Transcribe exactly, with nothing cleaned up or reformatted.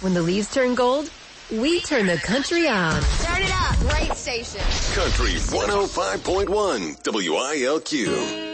When the leaves turn gold, we turn the country on. Turn it up. Great station. Country one oh five point one W I L Q.